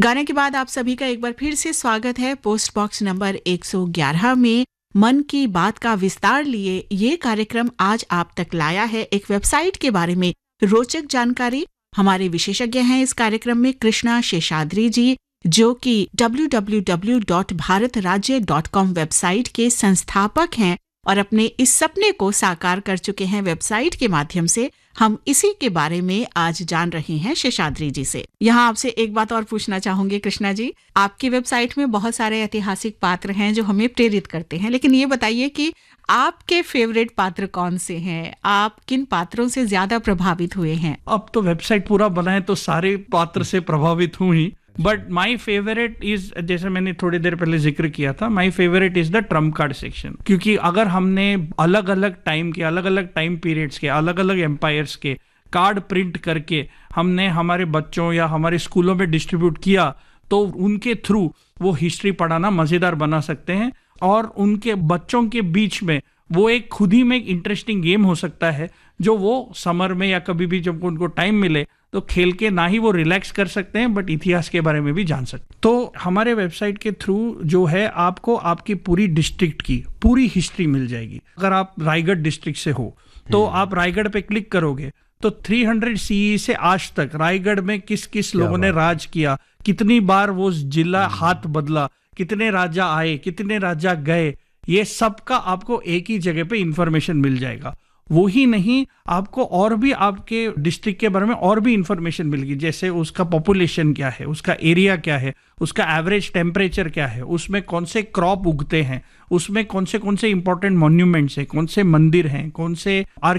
गाने के बाद आप सभी का एक बार फिर से स्वागत है पोस्ट बॉक्स नंबर 111 में। मन की बात का विस्तार लिए ये कार्यक्रम आज आप तक लाया है एक वेबसाइट के बारे में रोचक जानकारी। हमारे विशेषज्ञ हैं इस कार्यक्रम में कृष्णा शेषाद्री जी, जो कि www.bharatrajya.com वेबसाइट के संस्थापक हैं और अपने इस सपने को साकार कर चुके हैं वेबसाइट के माध्यम से। हम इसी के बारे में आज जान रहे हैं शेषाद्री जी से। यहाँ आपसे एक बात और पूछना चाहूंगी कृष्णा जी, आपकी वेबसाइट में बहुत सारे ऐतिहासिक पात्र हैं जो हमें प्रेरित करते हैं, लेकिन ये बताइए कि आपके फेवरेट पात्र कौन से हैं? आप किन पात्रों से ज्यादा प्रभावित हुए हैं? अब तो वेबसाइट पूरा बना है तो सारे पात्र से प्रभावित हूँ ही, बट माई फेवरेट इज, जैसे मैंने थोड़ी देर पहले जिक्र किया था, my favourite is the Trump card section. क्योंकि अगर हमने अलग अलग टाइम के, अलग अलग टाइम पीरियड्स के, अलग अलग एम्पायर्स के कार्ड प्रिंट करके हमने हमारे बच्चों या हमारे स्कूलों में डिस्ट्रीब्यूट किया, तो उनके थ्रू वो हिस्ट्री पढ़ाना मजेदार बना सकते हैं और उनके बच्चों के बीच में वो एक खुद ही में एक इंटरेस्टिंग गेम हो सकता है, जो वो समर में या कभी भी जब उनको टाइम मिले तो खेल के ना ही वो रिलैक्स कर सकते हैं, बट इतिहास के बारे में भी जान सकते हैं। तो हमारे वेबसाइट के थ्रू जो है आपको आपकी पूरी डिस्ट्रिक्ट की पूरी हिस्ट्री मिल जाएगी। अगर आप रायगढ़ डिस्ट्रिक्ट से हो तो आप रायगढ़ पे क्लिक करोगे तो 300 CE से आज तक रायगढ़ में किस किस लोगों ने राज किया, कितनी बार वो जिला हाथ बदला, कितने राजा आए, कितने राजा गए, ये सब का आपको एक ही जगह पे इंफॉर्मेशन मिल जाएगा। वो ही नहीं, आपको और भी आपके डिस्ट्रिक्ट के बारे में और भी इंफॉर्मेशन मिलेगी, जैसे उसका पॉपुलेशन क्या है, उसका एरिया क्या है, उसका एवरेज टेम्परेचर क्या है, उसमें कौन से क्रॉप उगते हैं, उसमें कौन से इंपॉर्टेंट मॉन्यूमेंट्स हैं, कौन से मंदिर हैं, कौन से